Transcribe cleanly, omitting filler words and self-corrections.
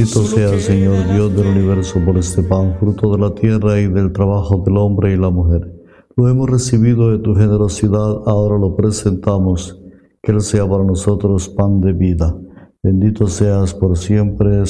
Bendito sea, Señor Dios del universo, por este pan, fruto de la tierra y del trabajo del hombre y la mujer. Lo hemos recibido de tu generosidad, ahora lo presentamos, que Él sea para nosotros pan de vida. Bendito seas por siempre,